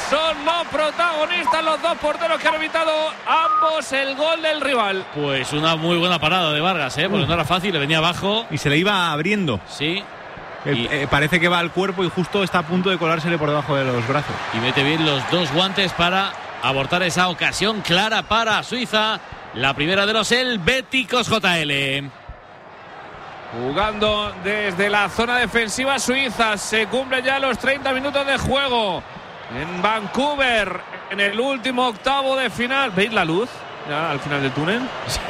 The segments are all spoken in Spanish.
son los protagonistas, los dos porteros que han evitado ambos el gol del rival. Pues una muy buena parada de Vargas, porque no era fácil, le venía abajo. Y se le iba abriendo. Sí. Parece que va al cuerpo y justo está a punto de colársele por debajo de los brazos. Y mete bien los dos guantes para abortar esa ocasión clara para Suiza. La primera de los helvéticos, JL. Jugando desde la zona defensiva Suiza. Se cumplen ya los 30 minutos de juego en Vancouver, en el último octavo de final. ¿Veis la luz ya al final del túnel?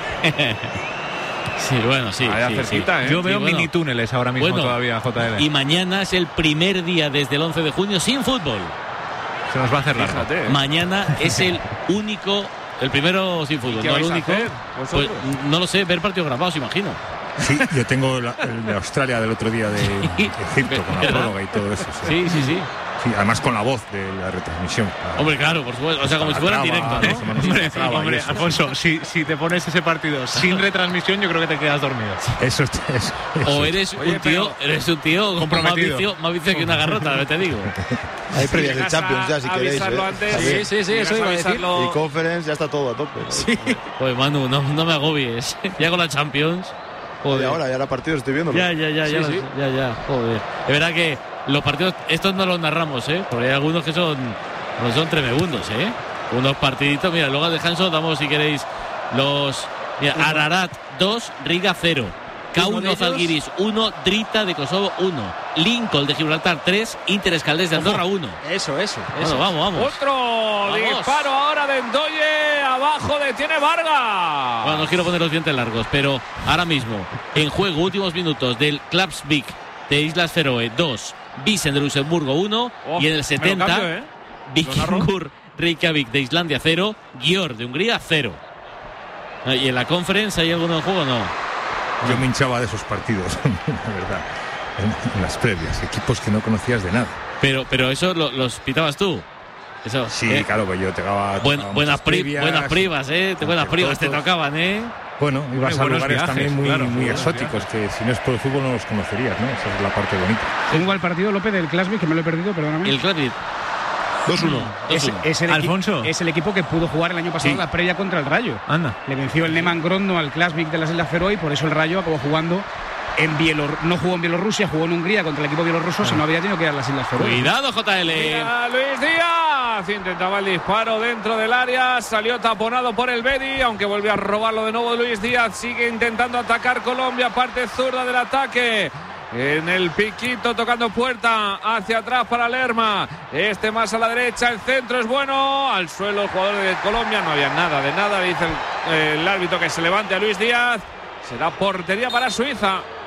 Sí, bueno, sí. Allá cerquita, Yo veo mini túneles ahora mismo todavía, JL. Y mañana es el primer día desde el 11 de junio sin fútbol. Se nos va a hacer largo. Mañana es el primero sin fútbol, no el único. Pues, no lo sé, ver partidos grabados, imagino. Sí, yo tengo el de Australia del otro día de Egipto, con la prórroga y todo eso. Sí. Sí, además con la voz de la retransmisión. Hombre, claro, por supuesto. O sea, como si fuera en directo, ¿no? Hombre, Alfonso, si te pones ese partido sin retransmisión, yo creo que te quedas dormido. Eso. O eres un tío comprometido, más vicio que una garrota, te digo. Hay previas de Champions ya, si queréis. Sí, eso iba a decirlo. Y Conference ya está todo a tope. Sí. Pues Manu, no me agobies. Ya con la Champions. Joder. Y ahora partidos estoy viendo. Ya. Joder. Es verdad que los partidos, estos no los narramos, porque hay algunos que son tremendos, unos partiditos. Mira, luego al descanso damos, si queréis, los. Mira, Ararat 2, Riga 0. K1 Zalgiris 1, Drita de Kosovo 1, Lincoln de Gibraltar 3, Inter Escaldés de Andorra 1. Eso. Bueno, vamos. Otro disparo ahora de Ndoye, abajo detiene Vargas. Bueno, no quiero poner los dientes largos, pero ahora mismo en juego, últimos minutos del Klaksvik de Islas Feroe 2, Visen de Luxemburgo 1, y en el 70 Vikingur Reykjavik de Islandia 0, Győr de Hungría 0. ¿Y en la Conference hay alguno en juego o no? Yo me hinchaba de esos partidos, la verdad, en las previas, equipos que no conocías de nada. Pero eso los pitabas tú. Eso, sí, claro, pues yo te daba buenas privas, te tocaban, Bueno, ibas a lugares viajes, también muy exóticos, que si no es por el fútbol no los conocerías, ¿no? Esa es la parte bonita. Tengo al partido, López, del Klaksvik, que me lo he perdido, perdóname. El Klaksvik 2-1. Alfonso. Es el equipo que pudo jugar el año pasado la previa contra el Rayo. Anda. Le venció el Neman Grodno al Klaksvik de las Islas Feroe y por eso el Rayo acabó jugando no jugó en Bielorrusia, jugó en Hungría contra el equipo bielorruso, si no había tenido que ir a las Islas Feroe. Cuidado, JL. Mira, Luis Díaz intentaba el disparo dentro del área, salió taponado por el Bedi, aunque volvió a robarlo de nuevo Luis Díaz. Sigue intentando atacar Colombia, parte zurda del ataque. En el piquito, tocando puerta hacia atrás para Lerma. Más a la derecha, el centro es bueno. Al suelo el jugador de Colombia. No había nada, dice el árbitro que se levante a Luis Díaz. Será portería para Suiza.